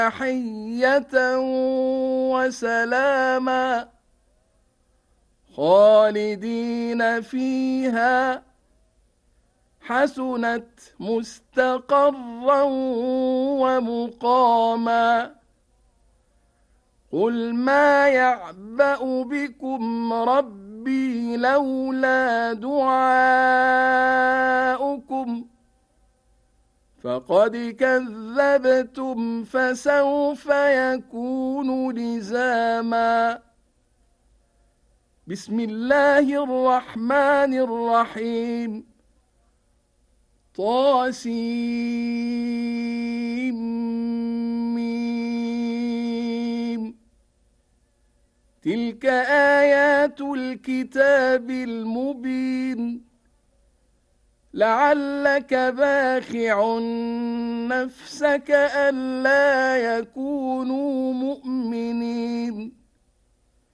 تحية وسلاما خالدين فيها حسنت مستقرا ومقاما قل ما يعبأ بكم ربي لولا دعاؤكم فقد كذبتم فسوف يكون لزاما بسم الله الرحمن الرحيم طاسيم تلك آيات الكتاب المبين لعلك باخع نفسك ألا يكونوا مؤمنين